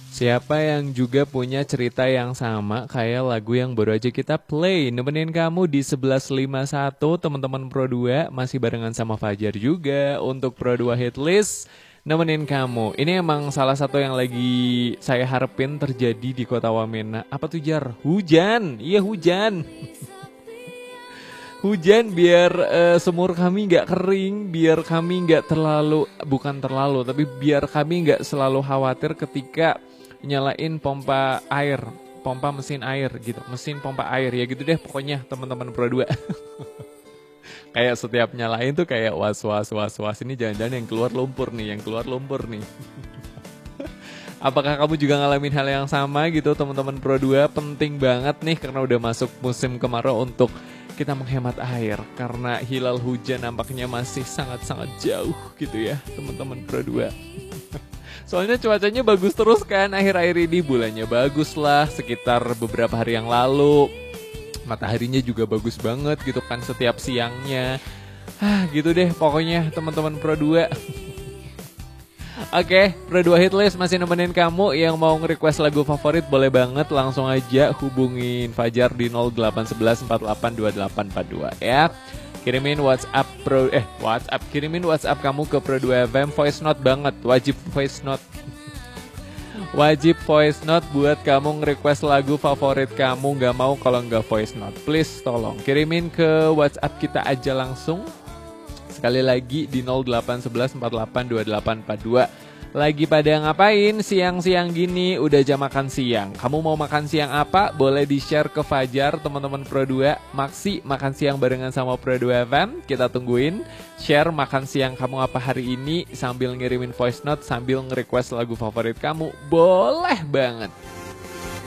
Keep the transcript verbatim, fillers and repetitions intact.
Siapa yang juga punya cerita yang sama kayak lagu yang baru aja kita play. Nemenin kamu di sebelas lima puluh satu teman-teman Pro dua. Masih barengan sama Fajar juga untuk Pro dua Hitlist. Nemenin kamu. Ini emang salah satu yang lagi saya harapin terjadi di kota Wamena. Apa tuh Jar? Hujan. Iya hujan. Hujan biar uh, sumur kami nggak kering, biar kami nggak terlalu, bukan terlalu, tapi biar kami nggak selalu khawatir ketika nyalain pompa air, pompa mesin air gitu, mesin pompa air ya gitu deh pokoknya teman-teman Pro dua. Kayak setiap nyalain tuh kayak was was was was ini jangan-jangan yang keluar lumpur nih, yang keluar lumpur nih. Apakah kamu juga ngalamin hal yang sama gitu teman-teman Pro dua? Penting banget nih karena udah masuk musim kemarau untuk kita menghemat air. Karena hilal hujan nampaknya masih sangat-sangat jauh gitu ya teman-teman Pro dua. Soalnya cuacanya bagus terus kan akhir-akhir ini, bulannya bagus lah sekitar beberapa hari yang lalu. Mataharinya juga bagus banget gitu kan setiap siangnya. Ah gitu deh pokoknya teman-teman Pro dua. Oke, Pro dua Hitlist masih nemenin kamu. Yang mau nge-request lagu favorit boleh banget langsung aja hubungin Fajar di nol delapan satu satu empat delapan dua delapan empat dua ya. Kirimin WhatsApp Pro eh WhatsApp kirimin WhatsApp kamu ke Pro dua F M, voice note banget, wajib voice note. Wajib voice note buat kamu nge-request lagu favorit kamu, nggak mau kalau nggak voice note. Please tolong kirimin ke WhatsApp kita aja langsung. Sekali lagi di nol delapan satu satu empat delapan dua delapan empat dua. Lagi pada ngapain siang-siang gini? Udah jam makan siang. Kamu mau makan siang apa? Boleh di-share ke Fajar teman-teman Pro dua. Maksi makan siang barengan sama Pro dua F M. Kita tungguin. Share makan siang kamu apa hari ini sambil ngirimin voice note, sambil nge-request lagu favorit kamu. Boleh banget.